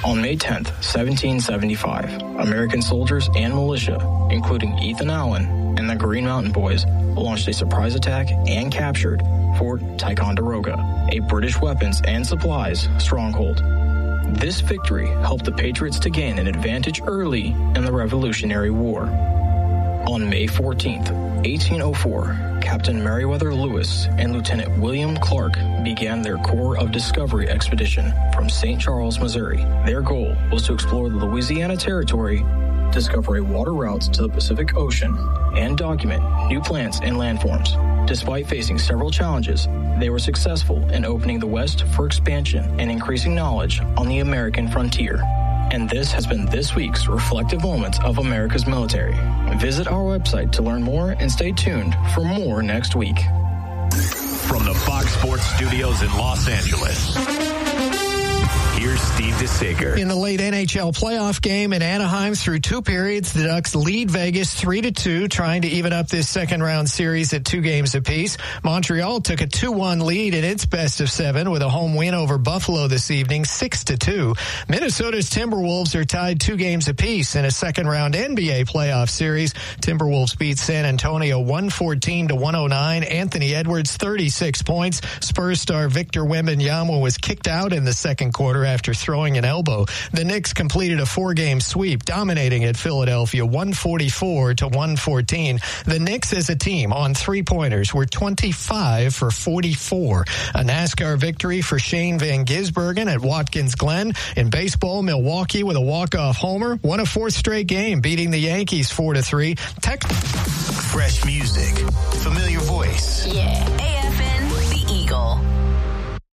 On May 10th, 1775, American soldiers and militia, including Ethan Allen and the Green Mountain Boys, launched a surprise attack and captured Fort Ticonderoga, a British weapons and supplies stronghold. This victory helped the Patriots to gain an advantage early in the Revolutionary War. On May 14th, 1804, Captain Meriwether Lewis and Lieutenant William Clark began their Corps of Discovery expedition from St. Charles, Missouri. Their goal was to explore the Louisiana Territory, discover a water route to the Pacific Ocean, and document new plants and landforms. Despite facing several challenges, they were successful in opening the West for expansion and increasing knowledge on the American frontier. And this has been this week's Reflective Moments of America's Military. Visit our website to learn more and stay tuned for more next week. From the Fox Sports Studios in Los Angeles, here's Steve DeSager. In the late NHL playoff game in Anaheim, through 2 periods, the Ducks lead Vegas 3-2, trying to even up this second-round series at 2 games apiece. Montreal took a 2-1 lead in its best-of-7 with a home win over Buffalo this evening, 6-2. Minnesota's Timberwolves are tied 2 games apiece in a second-round NBA playoff series. Timberwolves beat San Antonio 114-109. Anthony Edwards, 36 points. Spurs star Victor Wembanyama was kicked out in the second quarter after throwing an elbow. The Knicks completed a 4-game sweep, dominating at Philadelphia 144-114. The Knicks as a team on three-pointers were 25 for 44. A NASCAR victory for Shane Van Gisbergen at Watkins Glen. In baseball, Milwaukee with a walk-off homer won a 4th straight game, beating the Yankees 4-3. Fresh music, familiar voice. Yeah.